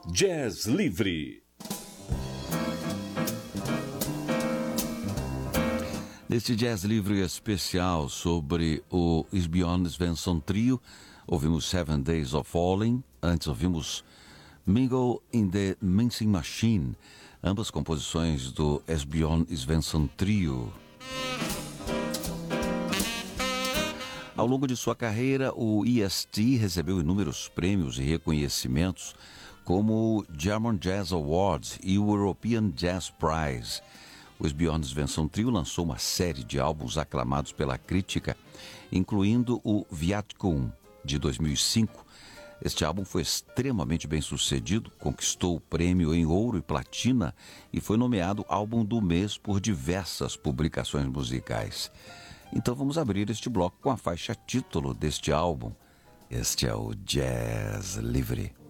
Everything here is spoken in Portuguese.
Jazz Livre. Neste Jazz Livre especial sobre o Esbjørn Svensson Trio, ouvimos 7 Days of Falling, antes ouvimos Mingle in the Mincing Machine, ambas composições do Esbjørn Svensson Trio. Ao longo de sua carreira, o EST recebeu inúmeros prêmios e reconhecimentos, como o German Jazz Awards e o European Jazz Prize. O Esbjørn Svensson Trio lançou uma série de álbuns aclamados pela crítica, incluindo o Viatcom, de 2005. Este álbum foi extremamente bem sucedido, conquistou o prêmio em ouro e platina e foi nomeado Álbum do Mês por diversas publicações musicais. Então vamos abrir este bloco com a faixa título deste álbum. Este é o Jazz Livre.